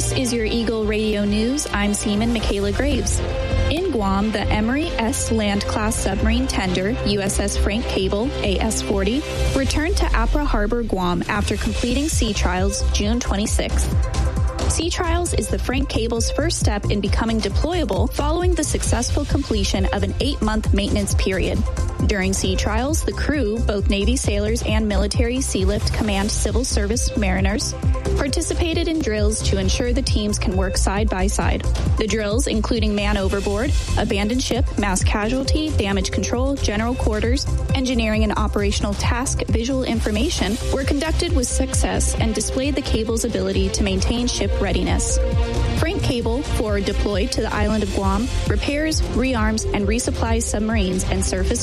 This is your Eagle Radio News. I'm Seaman Michaela Graves. In Guam, the Emery S. Land-class submarine tender, USS Frank Cable, AS-40, returned to Apra Harbor, Guam after completing sea trials June 26th. Sea trials is the Frank Cable's first step in becoming deployable following the successful completion of an 8-month maintenance period. During sea trials, the crew, both Navy sailors and military Sealift Command Civil Service mariners, participated in drills to ensure the teams can work side by side. The drills, including man overboard, abandoned ship, mass casualty, damage control, general quarters, engineering and operational task visual information, were conducted with success and displayed the cable's ability to maintain ship readiness. Frank Cable, forward deployed to the island of Guam, repairs, rearms, and resupplies submarines and surface